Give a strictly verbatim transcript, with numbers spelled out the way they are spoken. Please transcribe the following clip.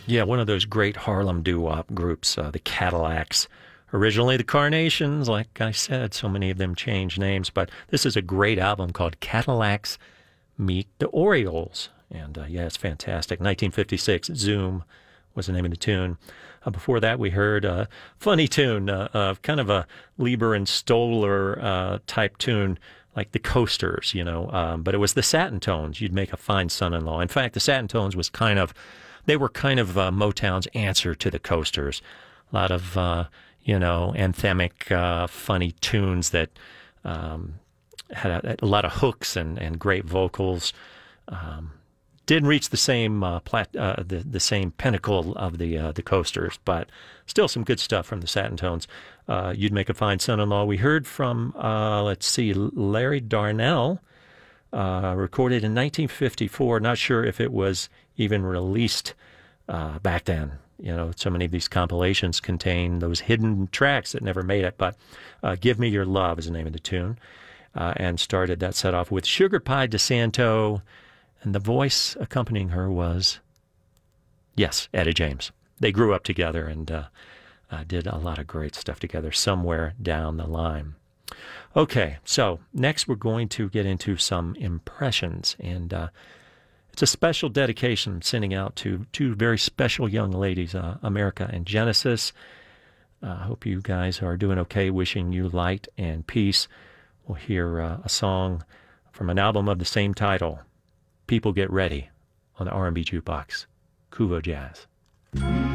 Yeah, one of those great Harlem doo-wop groups, uh, the Cadillacs. Originally the Carnations, like I said, so many of them changed names, but this is a great album called Cadillacs Meet the Orioles. And uh, yeah, it's fantastic. nineteen fifty-six, Zoom was the name of the tune. Uh, before that, we heard a funny tune, uh, uh, kind of a Lieber and Stoller uh, type tune, like the Coasters, you know. Um, but it was the Satin Tones. You'd make a fine son-in-law. In fact, the Satin Tones was kind of, they were kind of uh, Motown's answer to the Coasters. A lot of, uh, you know, anthemic, uh, funny tunes that um, had a, a lot of hooks and, and great vocals. Um, Didn't reach the same uh, plat- uh, the the same pinnacle of the uh, the Coasters, but still some good stuff from the Satin Tones. Uh, You'd Make a Fine Son-in-Law. We heard from uh, let's see, Larry Darnell, uh, recorded in nineteen fifty-four. Not sure if it was even released uh, back then. You know, so many of these compilations contain those hidden tracks that never made it. But uh, "Give Me Your Love" is the name of the tune, uh, and started that set off with Sugar Pie DeSanto. And the voice accompanying her was, yes, Etta James. They grew up together and uh, uh, did a lot of great stuff together somewhere down the line. Okay, so next we're going to get into some impressions. And uh, it's a special dedication I'm sending out to two very special young ladies, uh, America and Genesis. I uh, hope you guys are doing okay, wishing you light and peace. We'll hear uh, a song from an album of the same title, People Get Ready, on the R and B Jukebox, Kuvo Jazz.